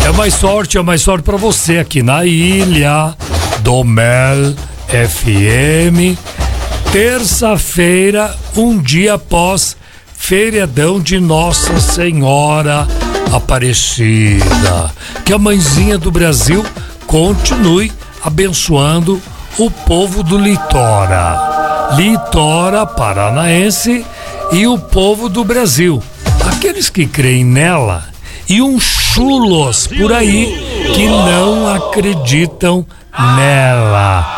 É mais sorte pra você aqui na Ilha do Mel FM. Terça-feira, um dia após feriadão de Nossa Senhora Aparecida. Que a mãezinha do Brasil continue abençoando o povo do Litora paranaense e o povo do Brasil. Aqueles que creem nela e uns chulos por aí que não acreditam nela.